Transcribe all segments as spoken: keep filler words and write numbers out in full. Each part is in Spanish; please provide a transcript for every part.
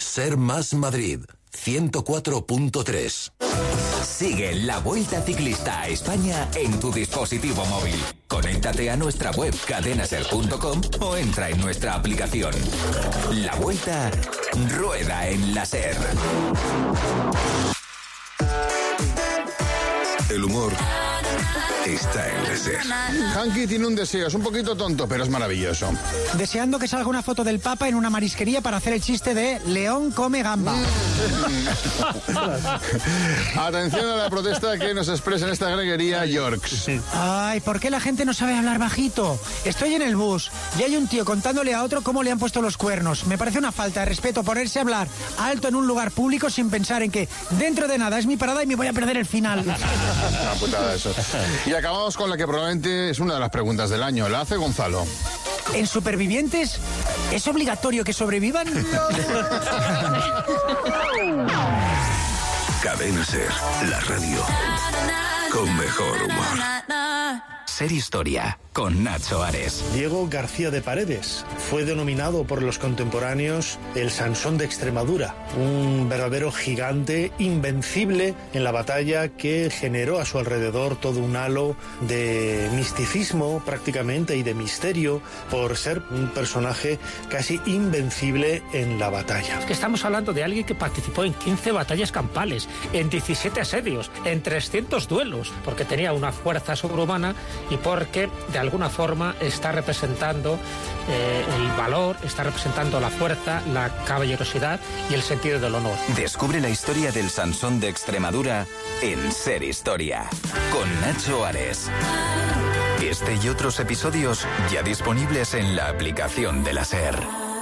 Ser Más Madrid, ciento cuatro punto tres. Sigue la Vuelta Ciclista a España en tu dispositivo móvil. Conéctate a nuestra web cadena ser punto com o entra en nuestra aplicación. La Vuelta rueda en la SER. El humor está en la SER. Hanky tiene un deseo, es un poquito tonto, pero es maravilloso. Deseando que salga una foto del Papa en una marisquería para hacer el chiste de León come gamba. Atención a la protesta que nos expresa en esta greguería Yorks. Ay, ¿por qué la gente no sabe hablar bajito? Estoy en el bus y hay un tío contándole a otro cómo le han puesto los cuernos. Me parece una falta de respeto ponerse a hablar alto en un lugar público sin pensar en que dentro de nada es mi parada y me voy a perder el final. Una putada eso. Y acabamos con la que probablemente es una de las preguntas del año. La hace Gonzalo. ¿En Supervivientes es obligatorio que sobrevivan? Cadena SER, la radio con mejor humor. Ser Historia, con Nacho Ares. Diego García de Paredes fue denominado por los contemporáneos el Sansón de Extremadura, un verdadero gigante invencible en la batalla que generó a su alrededor todo un halo de misticismo prácticamente y de misterio por ser un personaje casi invencible en la batalla. Es que estamos hablando de alguien que participó en quince batallas campales, en diecisiete asedios, en trescientos duelos, porque tenía una fuerza sobrehumana y porque de alguna forma está representando eh, el valor, está representando la fuerza, la caballerosidad y el sentido del honor. Descubre la historia del Sansón de Extremadura en Ser Historia, con Nacho Ares. Este y otros episodios ya disponibles en la aplicación de la SER.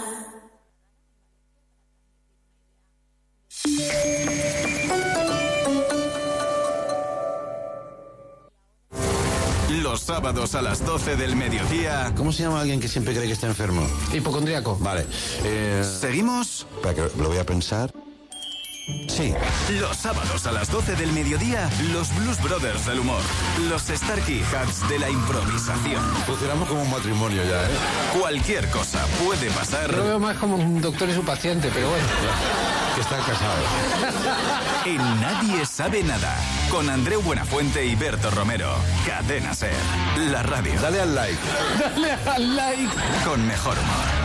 Los sábados a las doce del mediodía. ¿Cómo se llama alguien que siempre cree que está enfermo? Hipocondríaco. Vale. Eh... ¿Seguimos? Para que lo voy a pensar. Sí. Los sábados a las doce del mediodía, los Blues Brothers del humor. Los Starkey Hats de la improvisación. Funcionamos como un matrimonio ya, ¿eh? Cualquier cosa puede pasar. Lo veo más como un doctor y su paciente, pero bueno. Que están casados. En Nadie Sabe Nada. Con Andreu Buenafuente y Berto Romero. Cadena SER. La radio. Dale al like. Dale al like. Con mejor humor.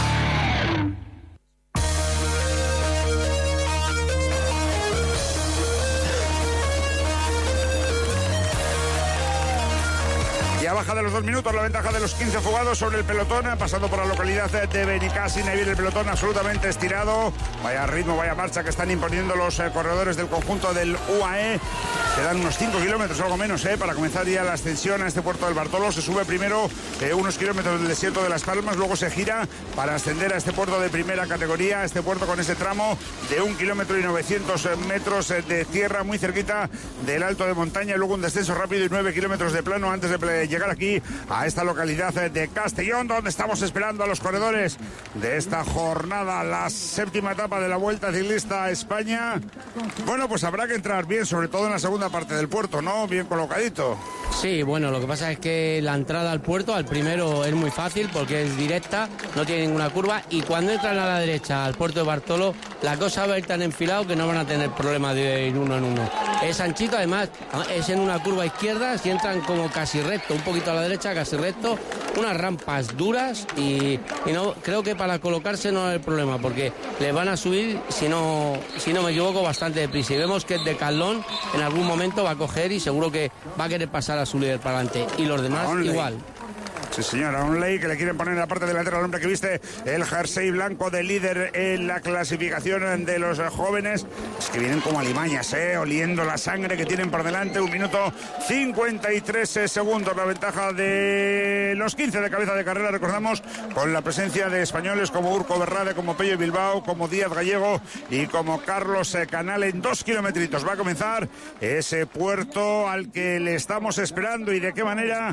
Ya baja de los dos minutos la ventaja de los quince fugados sobre el pelotón, pasando por la localidad de Benicàssim. Ahí viene el pelotón absolutamente estirado. Vaya ritmo, vaya marcha que están imponiendo los eh, corredores del conjunto del U A E. Quedan unos cinco kilómetros, algo menos, eh, para comenzar ya la ascensión a este puerto del Bartolo. Se sube primero eh, unos kilómetros del desierto de Las Palmas, luego se gira para ascender a este puerto de primera categoría, este puerto con ese tramo de un kilómetro y novecientos metros de tierra, muy cerquita del alto de montaña, y luego un descenso rápido y nueve kilómetros de plano antes de llegar aquí a esta localidad de Castellón, donde estamos esperando a los corredores de esta jornada, la séptima etapa de la Vuelta Ciclista a España. Bueno, pues habrá que entrar bien, sobre todo en la segunda parte del puerto, ¿no? Bien colocadito. Sí, bueno, lo que pasa es que la entrada al puerto, al primero, es muy fácil porque es directa, no tiene ninguna curva, y cuando entran a la derecha al puerto de Bartolo, la cosa va a ir tan enfilado que no van a tener problema de ir uno en uno. Es anchito, además, es en una curva izquierda, si entran como casi recto, un poquito a la derecha, casi recto, unas rampas duras y, y no creo que para colocarse no hay problema, porque le van a subir, si no, si no me equivoco, bastante deprisa. Y vemos que el Decathlon en algún momento va a coger y seguro que va a querer pasar a su líder para adelante. Y los demás Only. igual. Sí, señora, un ley que le quieren poner en la parte delantera al hombre que viste el jersey blanco de líder en la clasificación de los jóvenes. Es que vienen como alimañas, ¿eh? Oliendo la sangre que tienen por delante. Un minuto cincuenta y tres segundos. La ventaja de los quince de cabeza de carrera, recordamos, con la presencia de españoles como Urco Berrade, como Pello Bilbao, como Díaz Gallego y como Carlos Canal. En dos kilometritos va a comenzar ese puerto al que le estamos esperando. ¿Y de qué manera?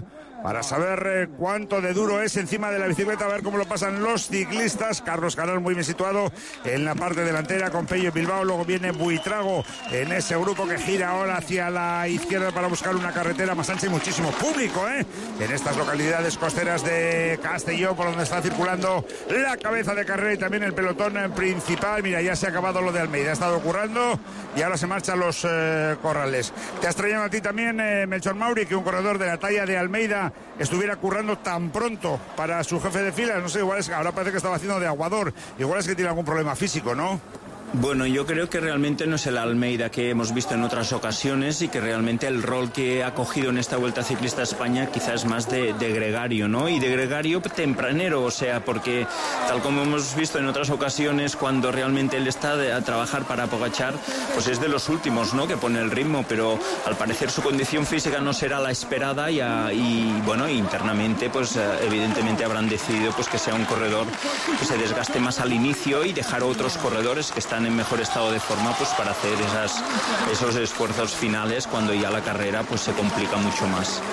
para saber eh, cuánto de duro es encima de la bicicleta, a ver cómo lo pasan los ciclistas. Carlos Canal muy bien situado en la parte delantera con Pello Bilbao, luego viene Buitrago en ese grupo que gira ahora hacia la izquierda para buscar una carretera más ancha y muchísimo público, ¿eh? En estas localidades costeras de Castellón, por donde está circulando la cabeza de carrera y también el pelotón principal. Mira, ya se ha acabado lo de Almeida, ha estado currando y ahora se marchan los eh, corrales. ¿Te ha extrañado a ti también, eh, Melchor Mauri, que un corredor de la talla de Almeida estuviera currando tan pronto para su jefe de filas? No sé, igual es que ahora parece que estaba haciendo de aguador, igual es que tiene algún problema físico, ¿no? Bueno, yo creo que realmente no es el Almeida que hemos visto en otras ocasiones y que realmente el rol que ha cogido en esta Vuelta Ciclista a España quizás más de, de gregario, ¿no? Y de gregario tempranero, o sea, porque tal como hemos visto en otras ocasiones, cuando realmente él está de, a trabajar para Pogačar, pues es de los últimos, ¿no?, que pone el ritmo, pero al parecer su condición física no será la esperada y, a, y bueno, internamente, pues evidentemente habrán decidido pues que sea un corredor que se desgaste más al inicio y dejar a otros corredores que están en mejor estado de forma pues para hacer esas, esos esfuerzos finales cuando ya la carrera pues se complica mucho más.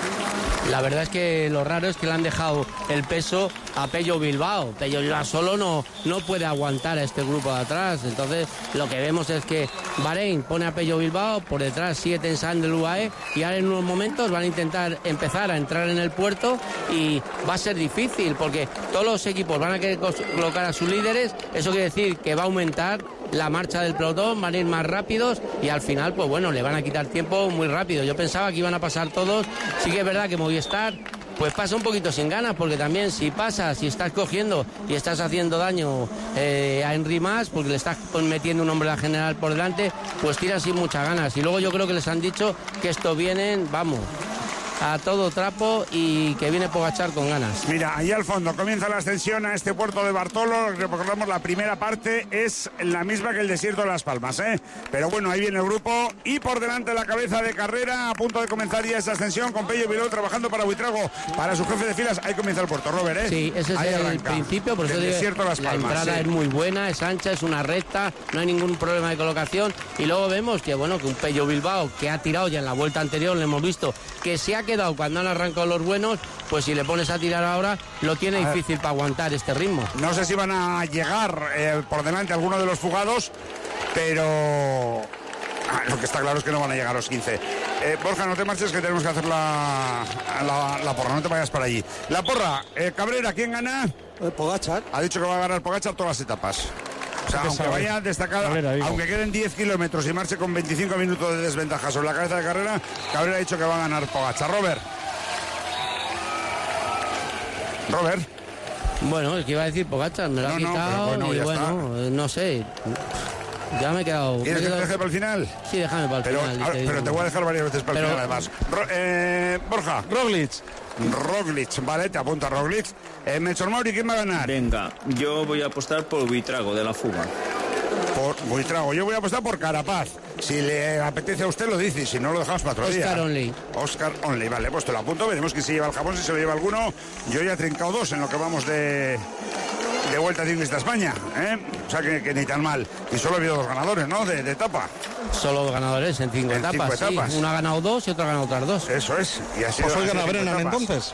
La verdad es que lo raro es que le han dejado el peso a Pello Bilbao. Pello Bilbao solo no, no puede aguantar a este grupo de atrás. Entonces lo que vemos es que Bahrein pone a Pello Bilbao, por detrás sigue Tensán del U A E y ahora en unos momentos van a intentar empezar a entrar en el puerto y va a ser difícil porque todos los equipos van a querer colocar a sus líderes. Eso quiere decir que va a aumentar la marcha del pelotón, van a ir más rápidos y al final, pues bueno, le van a quitar tiempo muy rápido. Yo pensaba que iban a pasar todos. Sí que es verdad que Movistar pues pasa un poquito sin ganas, porque también si pasas, si estás cogiendo y estás haciendo daño eh, a Henry Mas, porque le estás metiendo un hombre a la general por delante, pues tiras sin muchas ganas. Y luego yo creo que les han dicho que esto vienen, vamos, a todo trapo y que viene Pogačar con ganas. Mira, ahí al fondo comienza la ascensión a este puerto de Bartolo. Recordamos, la primera parte es la misma que el desierto de Las Palmas, ¿eh? Pero bueno, ahí viene el grupo y por delante la cabeza de carrera, a punto de comenzar ya esa ascensión con Pello Bilbao trabajando para Buitrago, para su jefe de filas. Ahí comienza el puerto, Robert, ¿eh? Sí, ese es ahí el arranca. principio, por eso digo, desierto de Las la Palmas, entrada sí. es muy buena, es ancha, es una recta, no hay ningún problema de colocación y luego vemos que bueno, que un Pello Bilbao que ha tirado ya en la vuelta anterior, le hemos visto que se ha quedado cuando han arrancado con los buenos, pues si le pones a tirar ahora lo tiene a difícil ver, para aguantar este ritmo. No sé si van a llegar eh, por delante algunos de los fugados, pero ah, lo que está claro es que no van a llegar los quince. Eh, Borja, no te marches que tenemos que hacer la, la, la porra, no te vayas para allí. La porra, eh, Cabrera, ¿quién gana? Eh, Pogačar. Ha dicho que va a ganar Pogačar todas las etapas. O sea, aunque vaya destacada, aunque queden diez kilómetros y marche con veinticinco minutos de desventaja sobre la cabeza de carrera, Cabrera ha dicho que va a ganar Pogačar. Robert. Robert. Bueno, es que iba a decir Pogačar, me lo no, ha no, quitado bueno, y bueno, está. No sé. Ya me he quedado... ¿Quieres me he que quedado... te deje para el final? Sí, déjame para el pero, final. A, te pero te voy a dejar varias veces para pero... el final, además. Ro, eh, Borja. Roglic. Roglic, vale, te apunta Roglic. Eh, Melchor Mauri, ¿quién va a ganar? Venga, yo voy a apostar por Buitrago, de la fuga. Por Buitrago, yo voy a apostar por Carapaz. Si le apetece a usted lo dice, si no lo dejamos para otro día. Oscar Onley. Oscar Onley, vale, pues te lo apunto, veremos quién se lleva el jamón, si se lo lleva alguno. Yo ya he trincado dos en lo que vamos de, de Vuelta Ciclista a España, ¿eh? O sea que, que ni tan mal. Y solo ha habido dos ganadores, ¿no? De, de etapa. Solo dos ganadores en cinco en etapas, cinco etapas. Sí. Uno ha ganado dos y otro ha ganado otras dos. Eso es. Y así pues hoy gana Brennan entonces.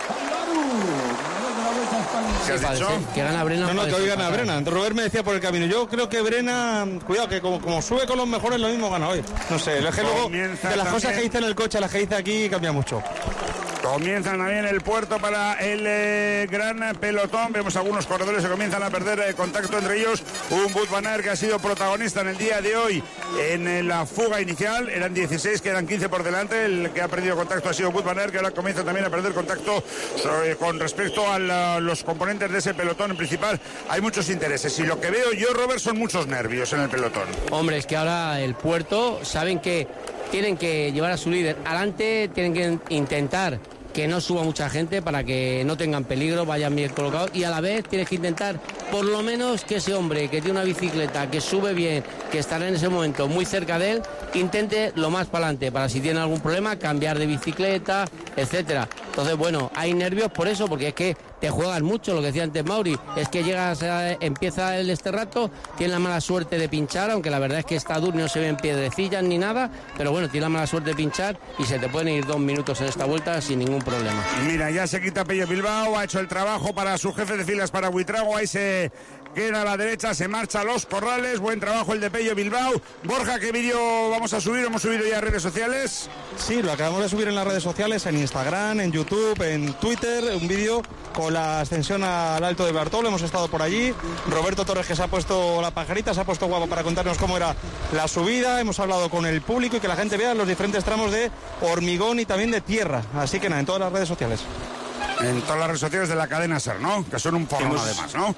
¿Qué has dicho? Que gana Brennan. No, no, que hoy gana Brennan. Robert me decía por el camino. Yo creo que Brennan, cuidado, que como, como sube con los mejores, lo mismo gana hoy. No sé, es que luego de las también... cosas que dice en el coche a las que dice aquí cambia mucho. Comienzan también el puerto para el eh, gran pelotón. Vemos algunos corredores que comienzan a perder eh, contacto entre ellos. Un Wout van Aert que ha sido protagonista en el día de hoy en eh, la fuga inicial. Eran dieciséis, quedan quince por delante. El que ha perdido contacto ha sido Wout van Aert, que ahora comienza también a perder contacto sobre, con respecto a la, los componentes de ese pelotón en principal. Hay muchos intereses. Y lo que veo yo, Robert, son muchos nervios en el pelotón. Hombre, es que ahora el puerto saben que tienen que llevar a su líder adelante, tienen que intentar que no suba mucha gente para que no tengan peligro, vayan bien colocados y a la vez tienes que intentar por lo menos que ese hombre que tiene una bicicleta, que sube bien, que estará en ese momento muy cerca de él, intente lo más para adelante, para si tiene algún problema cambiar de bicicleta, etcétera. Entonces, bueno, hay nervios por eso, porque es que te juegas mucho, lo que decía antes Mauri, es que llegas, a, empieza el este rato, tienes la mala suerte de pinchar, aunque la verdad es que está duro, no se ven piedrecillas ni nada, pero bueno, tienes la mala suerte de pinchar y se te pueden ir dos minutos en esta vuelta sin ningún problema. Mira, ya se quita Pello Bilbao, ha hecho el trabajo para su jefe de filas para Buitrago, ahí se queda a la derecha, se marcha a los corrales, buen trabajo el de Pello Bilbao. Borja, ¿qué vídeo vamos a subir? ¿Hemos subido ya a redes sociales? Sí, lo acabamos de subir en las redes sociales, en Instagram, en YouTube, en Twitter, un vídeo con la ascensión al Alto de Bartolo, hemos estado por allí, Roberto Torres, que se ha puesto la pajarita, se ha puesto guapo para contarnos cómo era la subida, hemos hablado con el público y que la gente vea los diferentes tramos de hormigón y también de tierra, así que nada, en todas las redes sociales. En todas las redes sociales de la cadena SER, ¿no? Que son un porrón hemos, además, ¿no?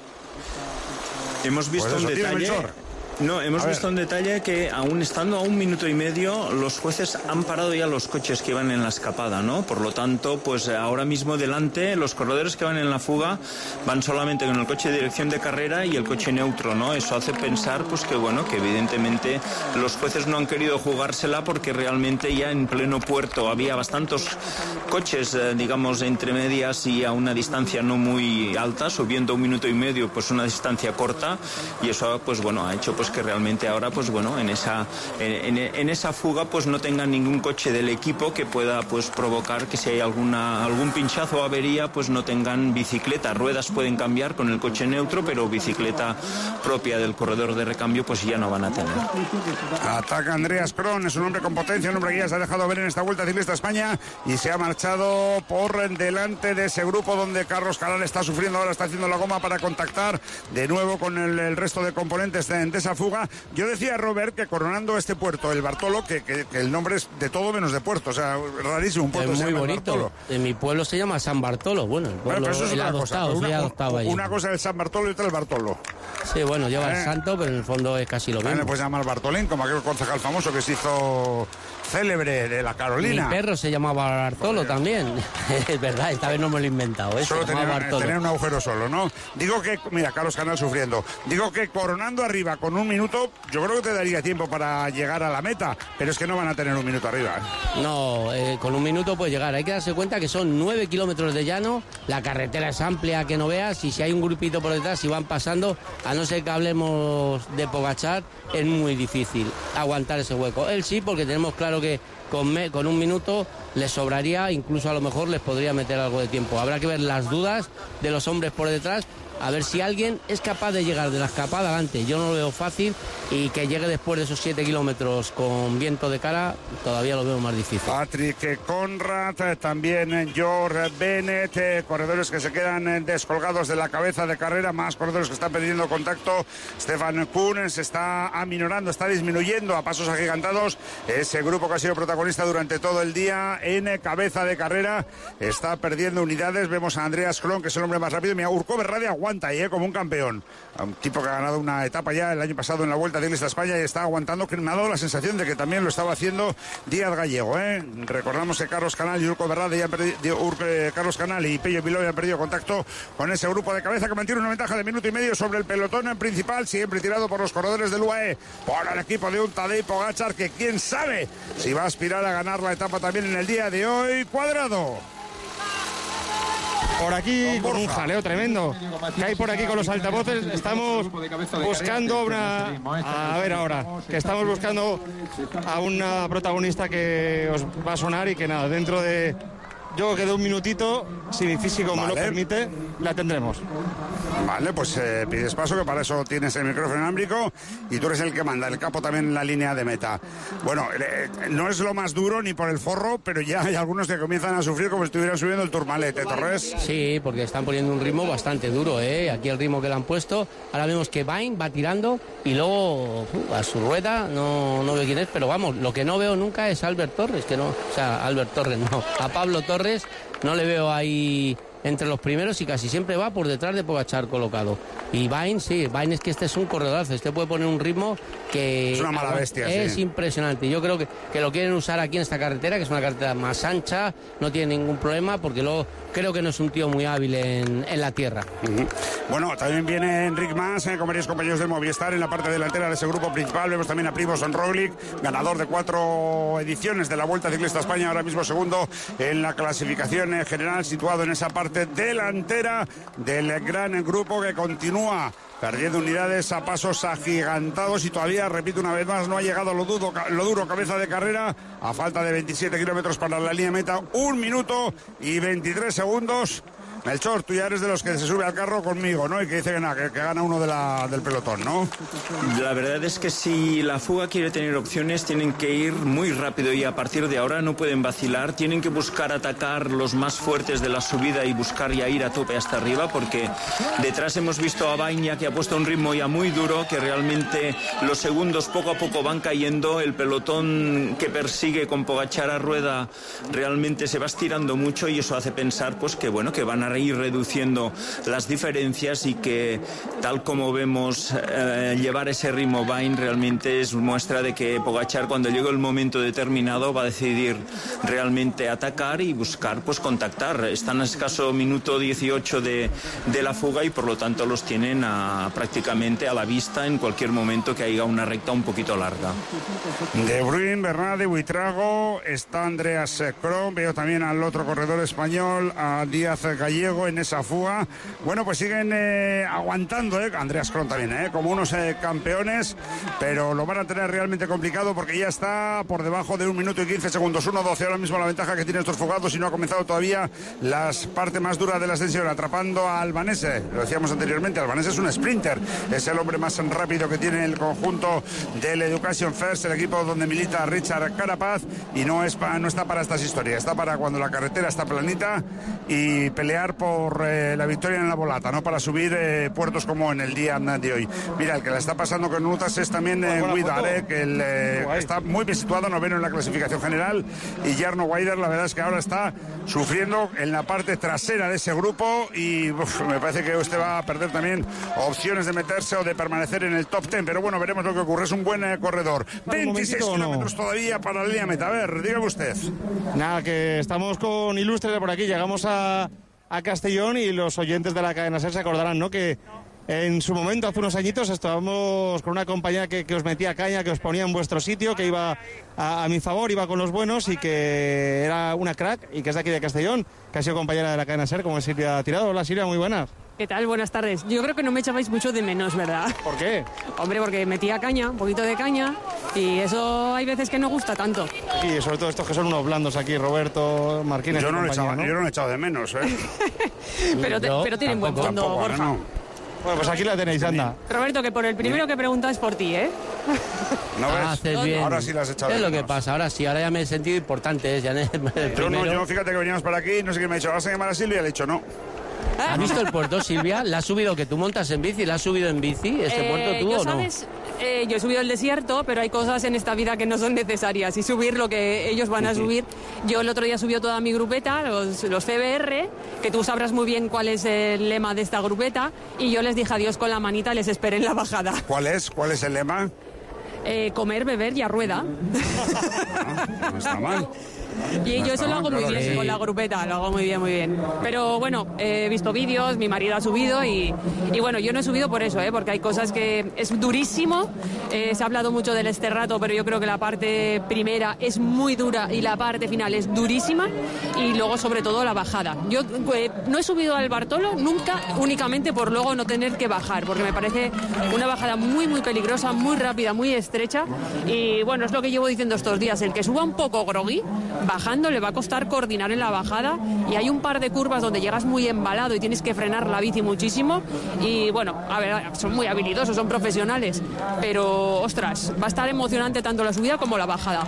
Hemos visto pues un detalle... No, hemos visto un detalle que aún estando a un minuto y medio, los jueces han parado ya los coches que iban en la escapada, ¿no? Por lo tanto, pues ahora mismo delante, los corredores que van en la fuga van solamente con el coche de dirección de carrera y el coche neutro, ¿no? Eso hace pensar, pues que bueno, que evidentemente los jueces no han querido jugársela porque realmente ya en pleno puerto había bastantes coches, eh, digamos, entre medias y a una distancia no muy alta, subiendo un minuto y medio, pues una distancia corta, y eso, pues bueno, ha hecho pues que realmente ahora pues bueno en esa en, en, en esa fuga pues no tengan ningún coche del equipo que pueda pues provocar que si hay alguna algún pinchazo o avería pues no tengan bicicleta. Ruedas pueden cambiar con el coche neutro, pero bicicleta propia del corredor de recambio pues ya no van a tener. Ataca Andreas Kron, es un hombre con potencia, un hombre que ya se ha dejado ver en esta Vuelta Ciclista España y se ha marchado por delante de ese grupo donde Carlos Canal está sufriendo, ahora está haciendo la goma para contactar de nuevo con el, el resto de componentes de, de esa fuga. Yo decía, Robert, que coronando este puerto, el Bartolo, que, que, que el nombre es de todo menos de puerto, o sea, rarísimo, un puerto es se muy llama bonito. Bartolo. En mi pueblo se llama San Bartolo, bueno, el pueblo, bueno, pero eso es el una adoptado, cosa, una, adoptado allí. Una cosa es San Bartolo y otra el Bartolo. Sí, bueno, lleva eh. el santo, pero en el fondo es casi lo mismo. Le puedes llamar Bartolín, como aquel concejal famoso que se hizo célebre de la Carolina. Mi perro se llamaba Bartolo Joder. también. Es verdad, esta vez no me lo he inventado. ¿eh? Solo tener, tener un agujero solo, ¿no? Digo que, mira, Carlos Canal sufriendo. Digo que coronando arriba con un minuto, yo creo que te daría tiempo para llegar a la meta, pero es que no van a tener un minuto arriba. ¿eh? No, eh, con un minuto puede llegar. Hay que darse cuenta que son nueve kilómetros de llano, la carretera es amplia que no veas, y si hay un grupito por detrás, si van pasando, a no ser que hablemos de Pogačar, es muy difícil aguantar ese hueco. Él sí, porque tenemos claro que con, me, con un minuto les sobraría, incluso a lo mejor les podría meter algo de tiempo. Habrá que ver las dudas de los hombres por detrás, a ver si alguien es capaz de llegar de la escapada adelante. Yo no lo veo fácil, y que llegue después de esos siete kilómetros con viento de cara, todavía lo veo más difícil. Patrick Conrad, también George Bennett, corredores que se quedan descolgados de la cabeza de carrera, más corredores que están perdiendo contacto. Stefan Kuhn se está aminorando, está disminuyendo a pasos agigantados. Ese grupo que ha sido protagonista durante todo el día en cabeza de carrera está perdiendo unidades. Vemos a Andreas Kron, que es el hombre más rápido. Mira, Urco Berrade aguanta ahí, ¿eh? Como un campeón. Un tipo que ha ganado una etapa ya el año pasado en la Vuelta Ciclista España y está aguantando, que me ha dado la sensación de que también lo estaba haciendo Díaz Gallego, ¿eh? Recordamos que Carlos Canal y Urco Berrade ya han perdido, Urco, Carlos Canal y Pello Bilbao han perdido contacto con ese grupo de cabeza que mantiene una ventaja de minuto y medio sobre el pelotón principal, siempre tirado por los corredores del U A E, por el equipo de un Tadej Pogačar, que quién sabe si va a aspirar a ganar la etapa también en el día de hoy. Cuadrado. Por aquí, con un jaleo tremendo que hay por aquí con los altavoces, estamos buscando una... A ver ahora, que estamos buscando a una protagonista que os va a sonar y que nada, dentro de... Yo que de un minutito, si mi físico vale. me lo permite, la tendremos. Vale, pues eh, pides paso, que para eso tienes el micrófono inalámbrico y tú eres el que manda, el capo también en la línea de meta. Bueno, eh, no es lo más duro ni por el forro, pero ya hay algunos que comienzan a sufrir como si estuvieran subiendo el Tourmalet, ¿eh, Torres? Sí, porque están poniendo un ritmo bastante duro, ¿eh? Aquí el ritmo que le han puesto. Ahora vemos que Vain va tirando y luego uh, a su rueda, no, no veo quién es, pero vamos, lo que no veo nunca es Albert Torres, que no, o sea, Albert Torres no, a Pablo Torres no le veo ahí entre los primeros y casi siempre va por detrás de Pogačar colocado. Y Vain, sí, Vain es que este es un corredorazo, este puede poner un ritmo que es una mala bestia, es sí. impresionante. Yo creo que, que lo quieren usar aquí en esta carretera, que es una carretera más ancha, no tiene ningún problema, porque luego creo que no es un tío muy hábil en, en la tierra. Uh-huh. Bueno, también viene Enric Mas eh, con varios compañeros del Movistar en la parte delantera de ese grupo principal. Vemos también a Primož Roglič, ganador de cuatro ediciones de la Vuelta Ciclista España, ahora mismo segundo en la clasificación eh, general, situado en esa parte parte delantera del gran grupo que continúa perdiendo unidades a pasos agigantados y todavía, repito una vez más, no ha llegado lo duro, lo duro cabeza de carrera a falta de veintisiete kilómetros para la línea meta, un minuto y veintitrés segundos. Melchor, tú ya eres de los que se sube al carro conmigo, ¿no? Y que dice que nada, que, que gana uno de la, del pelotón, ¿no? La verdad es que si la fuga quiere tener opciones, tienen que ir muy rápido y a partir de ahora no pueden vacilar. Tienen que buscar atacar los más fuertes de la subida y buscar ya ir a tope hasta arriba, porque detrás hemos visto a Bagnaia, que ha puesto un ritmo ya muy duro, que realmente los segundos poco a poco van cayendo. El pelotón que persigue con Pogačar a rueda realmente se va estirando mucho y eso hace pensar pues que bueno, que van a ir reduciendo las diferencias y que tal como vemos eh, llevar ese ritmo Bain realmente es muestra de que Pogačar cuando llegue el momento determinado va a decidir realmente atacar y buscar pues contactar. Están a escaso minuto dieciocho de, de la fuga y por lo tanto los tienen a, prácticamente a la vista en cualquier momento que haya una recta un poquito larga. De Bruyne, Bernal, Buitrago, está Andreas Kron, veo también al otro corredor español, a Díaz Gallego en esa fuga. Bueno, pues siguen eh, aguantando, eh, Andreas Kron también, eh, como unos eh, campeones, pero lo van a tener realmente complicado porque ya está por debajo de un minuto y quince segundos, uno doce ahora mismo la ventaja que tienen estos fugados y no ha comenzado todavía la parte más dura de la ascensión, atrapando a Albanese, lo decíamos anteriormente, Albanese es un sprinter, es el hombre más rápido que tiene el conjunto del Education First, el equipo donde milita Richard Carapaz, y no, es pa, no está para estas historias, está para cuando la carretera está planita y pelear por eh, la victoria en la volata, no para subir eh, puertos como en el día de hoy. Mira, el que la está pasando con Nutas es también eh, Guidar, eh, que el, eh, está muy bien situado, noveno en la clasificación general, y Jarno Weider, la verdad es que ahora está sufriendo en la parte trasera de ese grupo y uf, me parece que usted va a perder también opciones de meterse o de permanecer en el top diez, pero bueno, veremos lo que ocurre, es un buen eh, corredor. veintiséis kilómetros no? todavía para la línea meta, a ver, dígame usted. Nada, que estamos con ilustres de por aquí, llegamos a a Castellón y los oyentes de la cadena SER se acordarán, ¿no?, que en su momento, hace unos añitos, estábamos con una compañía que, que os metía caña, que os ponía en vuestro sitio, que iba a, a mi favor, iba con los buenos y que era una crack y que es de aquí de Castellón, que ha sido compañera de la cadena SER, como es Silvia Tirado. Hola Silvia, muy buenas. ¿Qué tal? Buenas tardes. Yo creo que no me echabais mucho de menos, ¿verdad? ¿Por qué? Hombre, porque metía caña, un poquito de caña, y eso hay veces que no gusta tanto. Y sobre todo estos que son unos blandos aquí, Roberto, Martínez. Yo no, le echaba, ¿no? yo no le he echado de menos, ¿eh? pero, te, yo, pero tienen buen fondo, tampoco, Borja. No. Bueno, pues aquí la tenéis, anda. Roberto, que por el primero que preguntas es por ti, ¿eh? ¿No ves? Ah, haces bien. Ahora sí las he echado de Es lo menos. que pasa, ahora sí, ahora ya me he sentido importante, ¿eh? Ya en el Yo no, primero. yo fíjate que veníamos para aquí, no sé qué me ha dicho, ¿vas a llamar a Silvia? Le he dicho no. ¿Has visto el puerto, Silvia? ¿La has subido, que tú montas en bici? ¿La has subido en bici este Eh, puerto tú yo, o no? ¿sabes? Eh, yo he subido el desierto, pero hay cosas en esta vida que no son necesarias y subir lo que ellos van a subir. Yo el otro día subió toda mi grupeta, los, los C B R, que tú sabrás muy bien cuál es el lema de esta grupeta, y yo les dije adiós con la manita, les esperé en la bajada. ¿Cuál es? ¿Cuál es el lema? Eh, comer, beber y a rueda. No, no está mal. Y No yo está eso lo mal, hago muy claro bien que sí. con la grupeta, lo hago muy bien, muy bien. Pero bueno, he visto vídeos, mi marido ha subido y, y bueno, yo no he subido por eso, ¿eh? Porque hay cosas que es durísimo. Eh, se ha hablado mucho del Esterrato, pero yo creo que la parte primera es muy dura y la parte final es durísima. Y luego, sobre todo, la bajada. Yo eh, no he subido al Bartolo nunca, únicamente por luego no tener que bajar, porque me parece una bajada muy, muy peligrosa, muy rápida, muy estrecha. Y bueno, es lo que llevo diciendo estos días. El que suba un poco groggy, bajando le va a costar coordinar en la bajada, y hay un par de curvas donde llegas muy embalado y tienes que frenar la bici muchísimo. Y bueno, a ver, son muy habilidosos, son profesionales, pero ostras, va a estar emocionante tanto la subida como la bajada.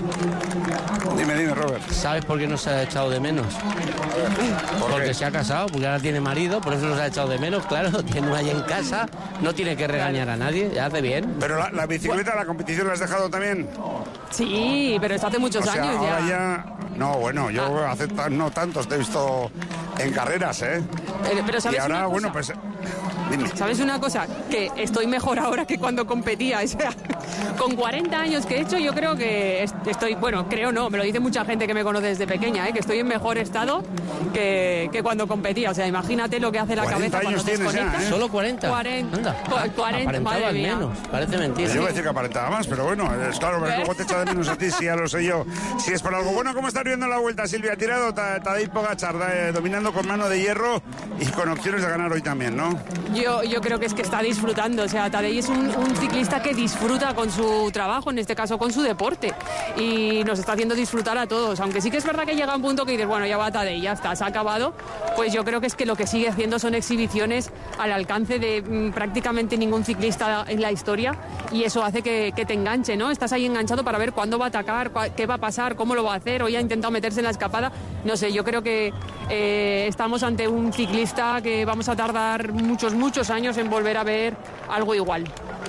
Dime, dime, Robert. ¿Sabes por qué nos ha echado de menos? Porque se ha casado, porque ahora tiene marido, por eso nos ha echado de menos, claro, tiene una allí en casa, no tiene que regañar a nadie, ya hace bien. Pero la, la bicicleta, la competición la has dejado también. Sí, pero esto hace muchos O sea, años ahora ya. ya. No, bueno, yo hace ta- no tantos te he visto en carreras, ¿eh? Eh, pero ¿sabes y ahora, una cosa? bueno, pues. Dime. ¿Sabes una cosa? Que estoy mejor ahora que cuando competía. O sea, con cuarenta años que he hecho, yo creo que estoy, bueno, creo no, me lo dice mucha gente que me conoce desde pequeña, ¿eh? Que estoy en mejor estado que, que cuando competía. O sea, imagínate lo que hace la cabeza cuando desconecta. ¿eh? ¿Solo cuarenta? cuarenta. Anda. cuarenta, madre mía. Menos, parece mentira. Yo iba a decir que aparentaba más, pero bueno, es claro, pero luego te echa de menos a ti, si ya lo sé yo. Si es por algo bueno, ¿cómo estás viendo la vuelta, Silvia? Ha tirado Tadej Pogačar, eh, dominando con mano de hierro y con opciones de ganar hoy también, ¿no? Yo, yo creo que es que está disfrutando. O sea, Tadej es un, un ciclista que disfruta con su trabajo, en este caso con su deporte, y nos está haciendo disfrutar a todos. Aunque sí que es verdad que llega un punto que dices, bueno, ya va Tadej, ya está, se ha acabado. Pues yo creo que es que lo que sigue haciendo son exhibiciones al alcance de mmm, prácticamente ningún ciclista en la historia, y eso hace que, que te enganche, ¿no? Estás ahí enganchado para ver cuándo va a atacar, qué va a pasar, cómo lo va a hacer. Hoy ha intentado meterse en la escapada. No sé, yo creo que eh, estamos ante un ciclista que vamos a tardar muchos, muchos años en volver a ver algo igual.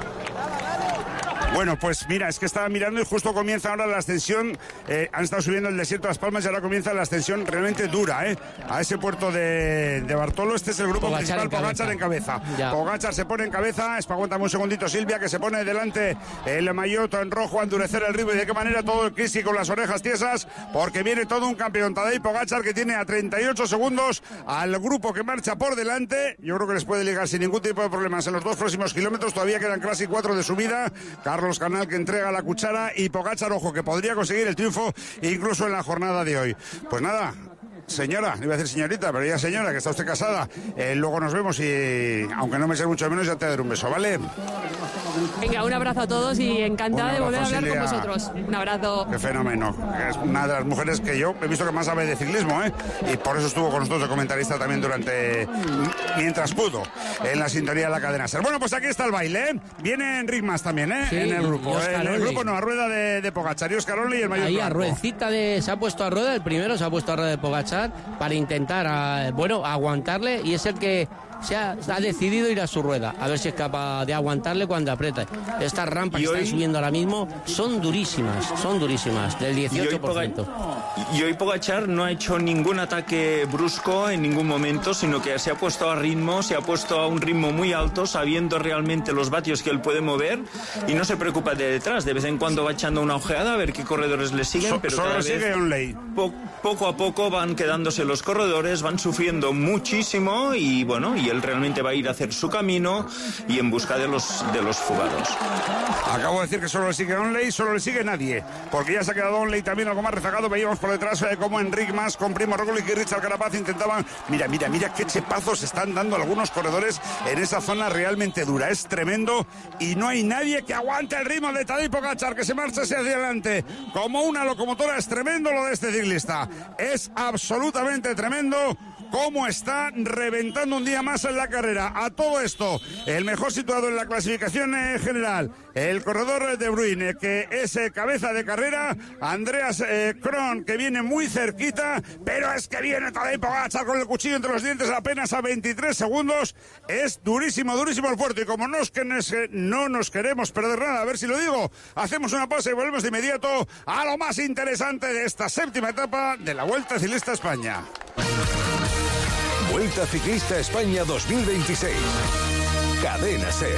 Bueno, pues mira, es que estaba mirando y justo comienza ahora la ascensión. Eh, han estado subiendo el desierto de Las Palmas y ahora comienza la ascensión realmente dura, ¿eh? A ese puerto de, de Bartolo. Este es el grupo Pogačar principal, Pogačar en cabeza. Ya. Pogačar se pone en cabeza. Aguántame un segundito, Silvia, que se pone delante el maillot en rojo a endurecer el ritmo. Y de qué manera todo el Cristi con las orejas tiesas, porque viene todo un campeón. Tadej Pogačar, que tiene a treinta y ocho segundos al grupo que marcha por delante. Yo creo que les puede ligar sin ningún tipo de problemas en los dos próximos kilómetros. Todavía quedan casi cuatro de subida. Carlos Canal, que entrega la cuchara, y Pogačar, ojo, que podría conseguir el triunfo incluso en la jornada de hoy. Pues nada, señora, iba a decir señorita, pero ya señora, que está usted casada, eh, luego nos vemos y, aunque no me sé mucho menos, ya te daré un beso, ¿vale? Venga, un abrazo a todos y encantada Un de volver a abrazo, hablar con Silvia. vosotros. Un abrazo. Qué fenómeno. Es una de las mujeres que yo he visto que más sabe de ciclismo, ¿eh? Y por eso estuvo con nosotros de comentarista también durante, mientras pudo, en la sintonía de la cadena SER. Bueno, pues aquí está el baile, ¿eh? Viene Enric Mas también, ¿eh? Sí, en el grupo. y Oscar En el Onley. grupo no, a rueda de, de Pogačar y Oscar Onley y el mayor Ahí a blanco. ruedecita de... Se ha puesto a rueda, el primero se ha puesto a rueda de Pogačar para intentar, a, bueno, aguantarle, y es el que se ha, ha decidido ir a su rueda, a ver si es capaz de aguantarle cuando aprieta. Estas rampas que Y hoy- están subiendo ahora mismo son durísimas, son durísimas, del dieciocho por ciento. Y hoy Pogačar no ha hecho ningún ataque brusco en ningún momento, sino que se ha puesto a ritmo, se ha puesto a un ritmo muy alto, sabiendo realmente los vatios que él puede mover, y no se preocupa de detrás. De vez en cuando va echando una ojeada a ver qué corredores le siguen, So- pero solo cada sigue vez Onley. po- poco a poco van quedándose los corredores, van sufriendo muchísimo, y bueno, y él realmente va a ir a hacer su camino y en busca de los, de los fugados. Acabo de decir que solo le sigue Onley, solo le sigue nadie, porque ya se ha quedado Onley también algo más rezagado. Veíamos por detrás eh, como Enric Mas con Primo Roglic y Richard Carapaz intentaban. Mira, mira, mira qué chepazos están dando algunos corredores en esa zona realmente dura. Es tremendo y no hay nadie que aguante el ritmo de Tadej Pogačar, que se marcha hacia adelante como una locomotora. Es tremendo lo de este ciclista. Es absolutamente tremendo cómo está reventando un día más en la carrera. A todo esto, el mejor situado en la clasificación eh, general, el corredor de Bruyne, que es eh, cabeza de carrera, Andreas eh, Kron, que viene muy cerquita, pero es que viene Tadej Pogačar con el cuchillo entre los dientes apenas a veintitrés segundos. Es durísimo, durísimo el puerto, y como no, es que no, es que no nos queremos perder nada, a ver si lo digo, hacemos una pausa y volvemos de inmediato a lo más interesante de esta séptima etapa de la Vuelta Ciclista a España. Vuelta Ciclista España dos mil veintiséis. Cadena SER.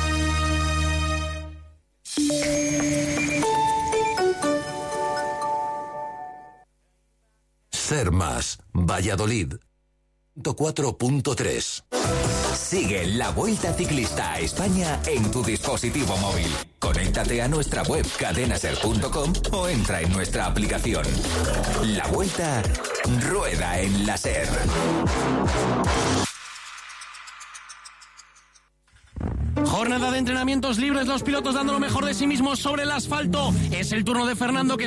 SER Más, Valladolid. ciento cuatro punto tres. Sigue la Vuelta Ciclista a España en tu dispositivo móvil. Conéctate a nuestra web cadenaser punto com o entra en nuestra aplicación. La Vuelta rueda en la SER. Jornada de entrenamientos libres, los pilotos dando lo mejor de sí mismos sobre el asfalto. Es el turno de Fernando, que